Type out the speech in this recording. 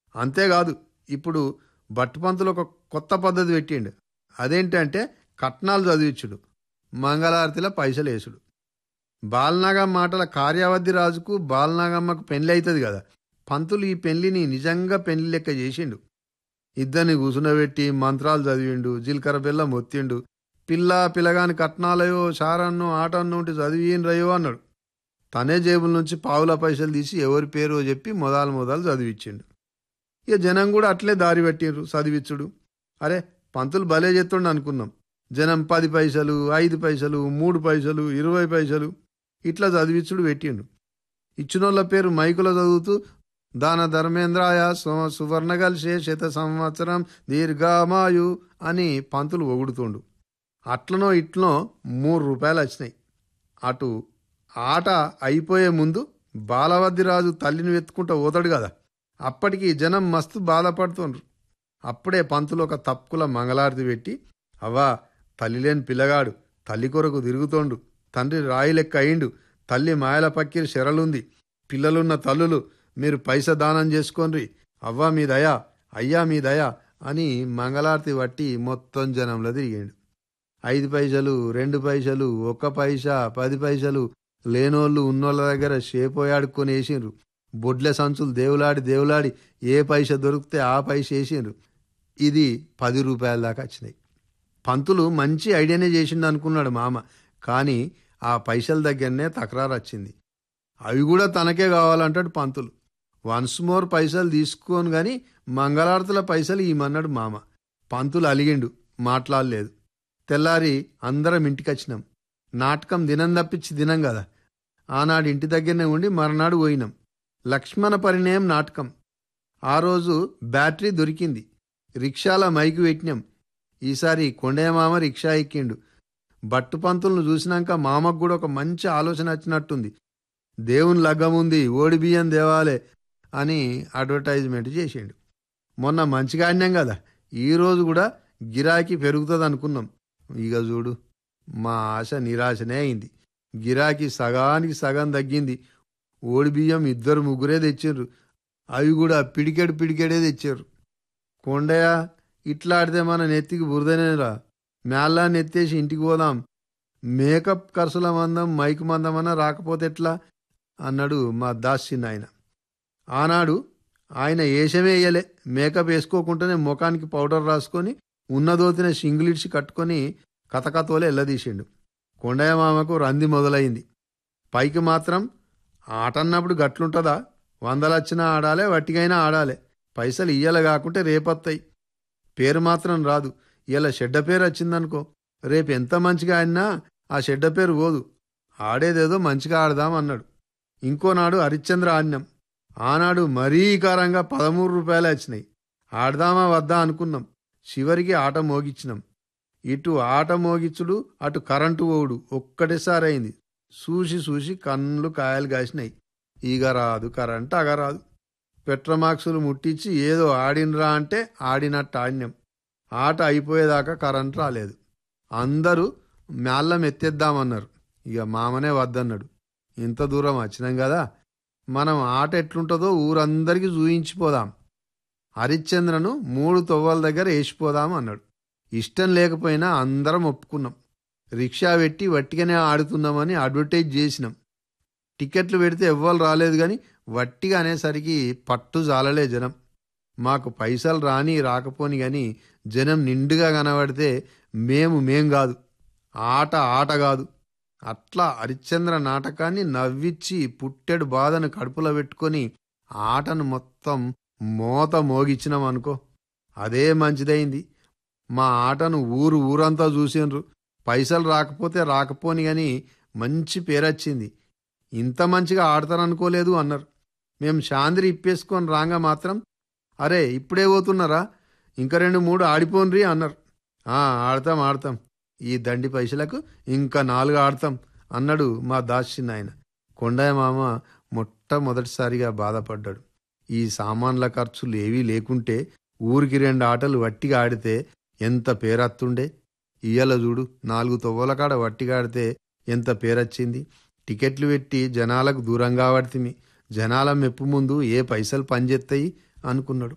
అంతేకాదు ఇప్పుడు బట్టుపంతులు ఒక కొత్త పద్ధతి పెట్టిండు. అదేంటంటే కట్నాలు చదివించుడు, మంగళారతిలో పైసలు వేసుడు. బాలనాగమ్మ మాటల కార్యావధి రాజుకు బాలనాగమ్మకు పెళ్లి అవుతుంది కదా, పంతులు ఈ పెళ్లిని నిజంగా పెళ్లి లెక్క చేసిండు. ఇద్దరిని కూసునబెట్టి మంత్రాలు చదివిండు, జీలకర్ర బెల్లం ఒత్తిండు. పిల్లగాని కట్నాలయో షారన్నో ఆటన్నో ఉంటే చదివినరయ్యో అన్నాడు. తనే జేబుల నుంచి పావుల పైసలు తీసి ఎవరి పేరో చెప్పి మొదలు చదివిచ్చిండు. ఇక జనం కూడా అట్లే దారి పెట్టిండ్రు చదివిచ్చుడు. అరే పంతులు భలే చేస్తుండ అనుకున్నాం. జనం 10 పైసలు, 5 పైసలు, 3 పైసలు, 20 పైసలు ఇట్లా చదివిచ్చుడు పెట్టిండు. ఇచ్చినోళ్ళ పేరు మైకులో చదువుతూ దాన ధర్మేంద్రాయ సువర్ణగల్షే శత సంవత్సరం దీర్ఘమాయు అని పంతులు ఒగుడుతుండు. అట్లనో ఇట్లనో 3 రూపాయలు వచ్చినాయి. అటు ఆట అయిపోయే ముందు బాలవద్దిరాజు తల్లిని వెతుకుంటూ పోతాడు కదా, అప్పటికి జనం మస్తు బాధపడుతుండ్రు. అప్పుడే పంతులు ఒక తప్పుల మంగళారతి పెట్టి, అవ్వా తల్లి లేని పిల్లగాడు తల్లి కొరకు తిరుగుతోండు, తండ్రి రాయి లెక్క అయిండు, తల్లి మాయల పక్కిరి శరలుంది, పిల్లలున్న తల్లులు మీరు పైస దానం చేసుకోండ్రి, అవ్వా మీ దయా, అయ్యా మీ దయా అని మంగళారతి పట్టి మొత్తం జనంలో తిరిగిండు. 5 పైసలు, 2 పైసలు, 1 పైసా, 10 పైసలు లేనోళ్ళు ఉన్నోళ్ళ దగ్గర షేపోయాడుకొని వేసిండ్రు. బొడ్లె సంచులు దేవులాడి ఏ పైస దొరికితే ఆ పైస వేసిండ్రు. ఇది 10 రూపాయల దాకా వచ్చినాయి. పంతులు మంచి ఐడియానే చేసిండు అనుకున్నాడు మామ. కానీ ఆ పైసల దగ్గరనే తకరారు వచ్చింది. అవి కూడా తనకే కావాలంటాడు పంతులు. వన్స్ మోర్ పైసలు తీసుకోను గాని మంగళారతుల పైసలు ఇమ్మన్నాడు మామ. పంతులు అలిగిండు, మాట్లాడలేదు. తెల్లారి అందరం ఇంటికొచ్చినాం. నాటకం దినం తప్పించి దినం కదా. ఆనాడు ఇంటి దగ్గరనే ఉండి మర్నాడు పోయినాం. లక్ష్మణ పరిణయం నాటకం. ఆ రోజు బ్యాటరీ దొరికింది. రిక్షాల మైకు పెట్టినాం. ఈసారి కొండయ్య మామ రిక్షా ఎక్కిండు. బట్టు పంతులను చూసినాక మామకు కూడా ఒక మంచి ఆలోచన వచ్చినట్టుంది. దేవుని లగ్గముంది, ఓడి బియ్యం దేవాలే అని అడ్వర్టైజ్మెంట్ చేసిండు. మొన్న మంచిగా ఆడినాం కదా, ఈరోజు కూడా గిరాకీ పెరుగుతుంది అనుకున్నాం. ఇక చూడు, మా ఆశ నిరాశనే అయింది. గిరాకీ సగానికి సగం తగ్గింది. ఓడి బియ్యం 2-3 తెచ్చిండ్రు. అవి కూడా పిడికెడే తెచ్చారు. కొండయ్య, ఇట్లా ఆడితే మన నెత్తికి బురదనేరా, మేళ్ళ నెత్తేసి ఇంటికి పోదాం. మేకప్ ఖర్చుల మందం మైకు మందమన్నా రాకపోతే ఎట్లా అన్నాడు మా దాస్సిన ఆయన. ఆనాడు ఆయన ఏషమే వేయలే. మేకప్ వేసుకోకుండానే ముఖానికి పౌడర్ రాసుకొని ఉన్నదోతిన సింగిలిడ్చి కట్టుకొని కథకథోలే ఎల్లదీసిండు. కొండయ్య మామకు రంది మొదలైంది. పైకి మాత్రం ఆటన్నప్పుడు గట్లుంటుందా, 100 వచ్చినా ఆడాలే, వట్టిగైనా ఆడాలే. పైసలు ఇయ్యాల కాకుంటే రేపొత్తాయి. పేరు మాత్రం రాదు. ఇలా చెడ్డ పేరు వచ్చిందనుకో, రేపు ఎంత మంచిగా ఆడినా ఆ చెడ్డ పేరు పోదు. ఆడేదేదో మంచిగా ఆడదాం అన్నాడు. ఇంకోనాడు హరిశ్చంద్ర ఆడినాం. ఆనాడు మరీ కారంగా 13 రూపాయలే వచ్చినాయి. ఆడదామా వద్దా అనుకున్నాం. చివరికి ఆట మోగిచ్చినాం. ఇటు ఆట మోగిచ్చుడు, అటు కరెంటు పోవుడు ఒక్కటేసారి అయింది. చూసి కన్నులు కాయలు కాసినాయి. ఈగ రాదు కరెంటు, అగరాదు. పెట్రోమాక్సులు ముట్టించి ఏదో ఆడినరా అంటే ఆడినట్టు ఆడినాం. ఆట అయిపోయేదాకా కరెంటు రాలేదు. అందరూ మేళ్ళం ఎత్తేద్దామన్నారు. ఇక మామనే వద్దన్నాడు. ఇంత దూరం వచ్చినాం కదా, మనం ఆట ఎట్లుంటుందో ఊరందరికీ చూయించిపోదాం. హరిశ్చంద్రను 3 తొవ్వల దగ్గర వేసిపోదాం అన్నాడు. ఇష్టం లేకపోయినా అందరం ఒప్పుకున్నాం. రిక్షా పెట్టి వట్టిగానే ఆడుతున్నామని అడ్వర్టైజ్ చేసినాం. టికెట్లు పెడితే ఎవ్వరు రాలేదు కానీ వట్టిగా అనేసరికి పట్టు జాలలే జనం. మాకు పైసలు రాకపోని కానీ జనం నిండుగా కనబడితే మేం కాదు, ఆట కాదు. అట్లా హరిశ్చంద్ర నాటకాన్ని నవ్విచ్చి పుట్టెడు బాధను కడుపులో పెట్టుకొని ఆటను మొత్తం మోత మోగిచ్చినాం అనుకో. అదే మంచిదైంది. మా ఆటను ఊరంతా చూసిండ్రు. పైసలు రాకపోని గాని మంచి పేరొచ్చింది. ఇంత మంచిగా ఆడతారనుకోలేదు అన్నారు. మేం శాంద్రి ఇప్పేసుకొని రాగా మాత్రం, అరే ఇప్పుడే పోతున్నారా, ఇంకా 2-3 ఆడిపోన్రి అన్నారు. ఆడతాం, ఈ దండి పైసలకు ఇంకా 4 ఆడతాం అన్నాడు మా దాచిన ఆయన. కొండయ్య మామ మొట్టమొదటిసారిగా బాధపడ్డాడు. ఈ సామాన్ల ఖర్చులు ఏవీ లేకుంటే ఊరికి 2 ఆటలు వట్టిగా ఆడితే ఎంత పేరత్తుండే. ఇయ్యాల చూడు, 4 తొవ్వల కాడ వట్టిగా ఆడితే ఎంత పేరొచ్చింది. టికెట్లు పెట్టి జనాలకు దూరంగా పడితిమి. జనాల మెప్పు ముందు ఏ పైసలు పనిచేస్తాయి అనుకున్నాడు.